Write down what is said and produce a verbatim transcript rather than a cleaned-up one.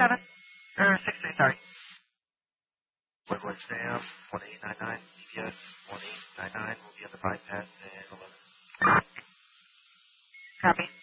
seven. Or six three, sorry. One one Sam, one eight nine nine, G P S, one eight nine nine, will be on the bypass and eleven. Copy.